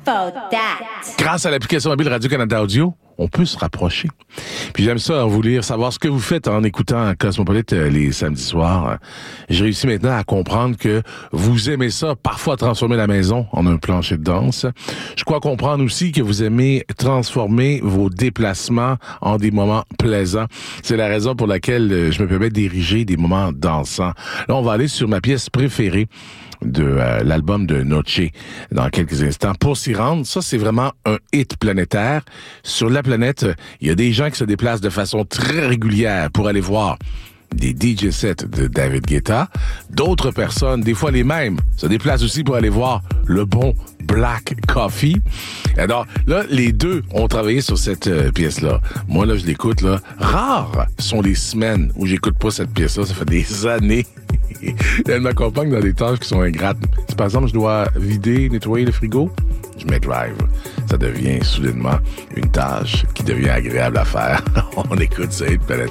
about that? Grâce à l'application mobile Radio-Canada Audio, on peut se rapprocher. Puis j'aime ça, vous lire, savoir ce que vous faites en écoutant Cosmopolite les samedis soirs. J'ai réussi maintenant à comprendre que vous aimez ça, parfois transformer la maison en un plancher de danse. Je crois comprendre aussi que vous aimez transformer vos déplacements en des moments plaisants. C'est la raison pour laquelle je me permets d'ériger des moments dansants. Là, on va aller sur ma pièce préférée de l'album de Noche dans quelques instants. Pour s'y rendre, ça c'est vraiment un hit planétaire. Sur la planète, il y a des gens qui se déplacent de façon très régulière pour aller voir des DJ sets de David Guetta. D'autres personnes, des fois les mêmes, se déplacent aussi pour aller voir le bon Black Coffee. Alors là, les deux ont travaillé sur cette pièce-là. Moi, là, je l'écoute, là. Rares sont les semaines où j'écoute pas cette pièce-là. Ça fait des années. Elle m'accompagne dans des tâches qui sont ingrates. Si par exemple, je dois vider, nettoyer le frigo, je mets Drive. Ça devient soudainement une tâche qui devient agréable à faire. On écoute ça, Planète.